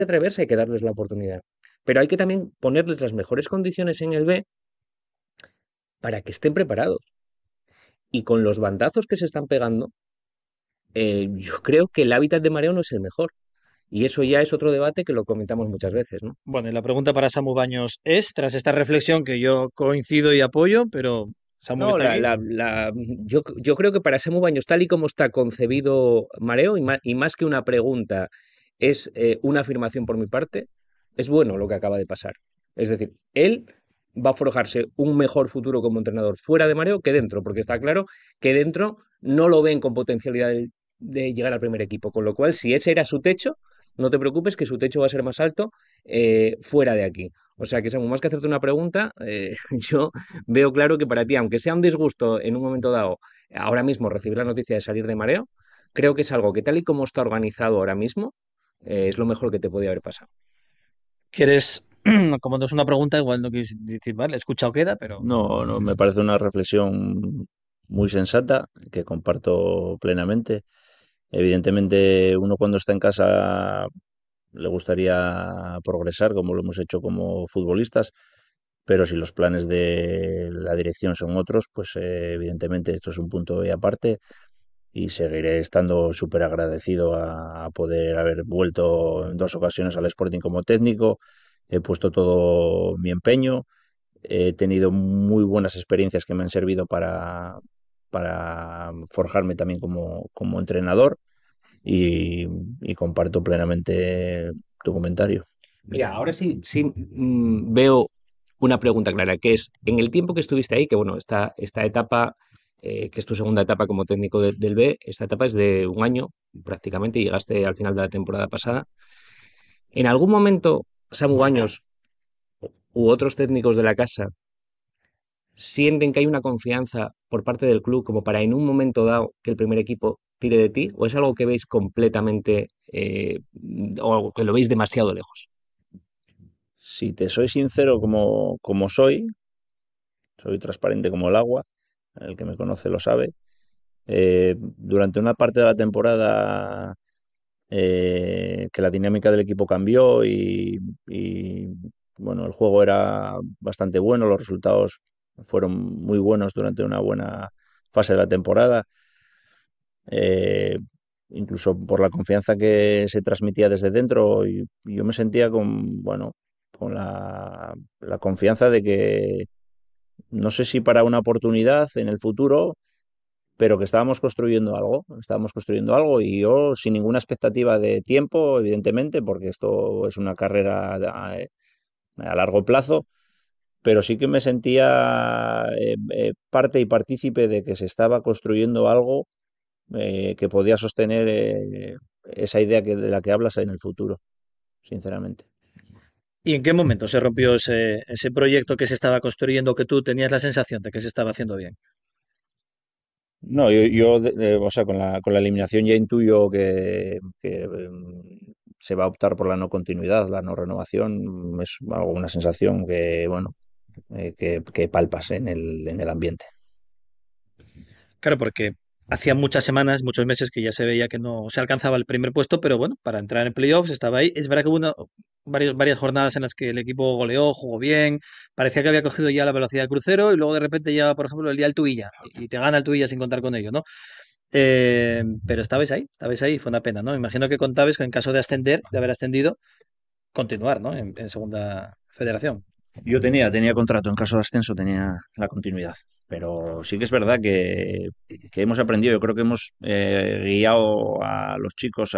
atreverse, hay que darles la oportunidad. Pero hay que también ponerles las mejores condiciones en el B para que estén preparados. Y con los bandazos que se están pegando, yo creo que el hábitat de mareo no es el mejor. Y eso ya es otro debate que lo comentamos muchas veces, ¿no? Bueno, y la pregunta para Samu Baños es, tras esta reflexión que yo coincido y apoyo, pero Samu que No, está aquí. yo creo que para Samu Baños, tal y como está concebido Mareo, y más que una pregunta, es una afirmación por mi parte, es bueno lo que acaba de pasar. Es decir, él va a forjarse un mejor futuro como entrenador fuera de Mareo que dentro, porque está claro que dentro no lo ven con potencialidad de llegar al primer equipo. Con lo cual, si ese era su techo, no te preocupes que su techo va a ser más alto fuera de aquí. O sea que, Samu, más que hacerte una pregunta, yo veo claro que para ti, aunque sea un disgusto en un momento dado, ahora mismo recibir la noticia de salir de Mareo, creo que es algo que tal y como está organizado ahora mismo, es lo mejor que te podía haber pasado. ¿Quieres, como no es una pregunta, igual no quieres decir, vale, escuchado queda, pero No, no, me parece una reflexión muy sensata que comparto plenamente. Evidentemente, uno cuando está en casa le gustaría progresar como lo hemos hecho como futbolistas, pero si los planes de la dirección son otros, pues evidentemente esto es un punto y aparte y seguiré estando súper agradecido a poder haber vuelto en dos ocasiones al Sporting como técnico. He puesto todo mi empeño, he tenido muy buenas experiencias que me han servido para forjarme también como entrenador y comparto plenamente tu comentario. Mira, ahora sí veo una pregunta clara, que es, en el tiempo que estuviste ahí, que bueno, esta etapa, que es tu segunda etapa como técnico del B, esta etapa es de un año prácticamente, y llegaste al final de la temporada pasada. ¿En algún momento, Samu Baños u otros técnicos de la casa sienten que hay una confianza por parte del club como para en un momento dado que el primer equipo tire de ti? ¿O es algo que veis completamente o que lo veis demasiado lejos? Si te soy sincero como soy transparente como el agua, el que me conoce lo sabe. Durante una parte de la temporada que la dinámica del equipo cambió y, bueno, el juego era bastante bueno, los resultados fueron muy buenos durante una buena fase de la temporada. Eh, Incluso por la confianza que se transmitía desde dentro, y yo me sentía bueno, con la confianza de que no sé si para una oportunidad en el futuro, pero que estábamos construyendo algo y yo sin ninguna expectativa de tiempo, evidentemente, porque esto es una carrera a largo plazo, pero sí que me sentía parte y partícipe de que se estaba construyendo algo que podía sostener esa idea de la que hablas en el futuro, sinceramente. ¿y en qué momento se rompió ese proyecto que se estaba construyendo que tú tenías la sensación de que se estaba haciendo bien? No, o sea, con la eliminación ya intuyo que se va a optar por la no continuidad, la no renovación. Es algo, una sensación que, bueno, que palpas en el ambiente. Claro, porque hacía muchas semanas, muchos meses que ya se veía que no se alcanzaba el primer puesto, pero bueno, para entrar en playoffs estaba ahí. Es verdad que hubo varias jornadas en las que el equipo goleó, jugó bien, parecía que había cogido ya la velocidad de crucero y luego de repente ya, por ejemplo, el día el Tuilla y te gana el Tuilla sin contar con ello, ¿no? Pero estabais ahí, fue una pena, ¿no? Imagino que contabais que en caso de ascender, de haber ascendido, continuar, ¿no? En segunda federación. Yo tenía contrato, en caso de ascenso tenía la continuidad, pero sí que es verdad que hemos aprendido, yo creo que hemos guiado a los chicos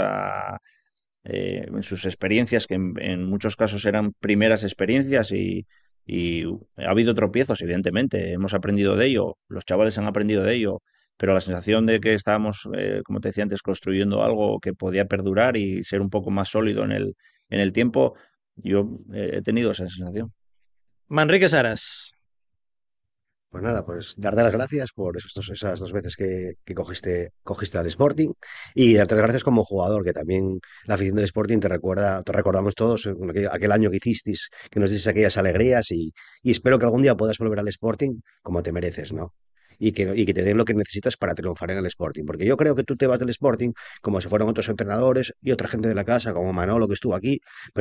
en sus experiencias, que en muchos casos eran primeras experiencias y ha habido tropiezos, evidentemente, hemos aprendido de ello, los chavales han aprendido de ello, pero la sensación de que estábamos, como te decía antes, construyendo algo que podía perdurar y ser un poco más sólido en el tiempo, yo he tenido esa sensación. Manrique Saras. Pues nada, pues darte las gracias por esas dos veces que cogiste al Sporting y darte las gracias como jugador, que también la afición del Sporting te recordamos todos aquel año que hicisteis, que nos dices aquellas alegrías y espero que algún día puedas volver al Sporting como te mereces, ¿no? Y que te den lo que necesitas para triunfar en el Sporting, porque yo creo que tú te vas del Sporting como si fueran otros entrenadores y otra gente de la casa, como Manolo que estuvo aquí,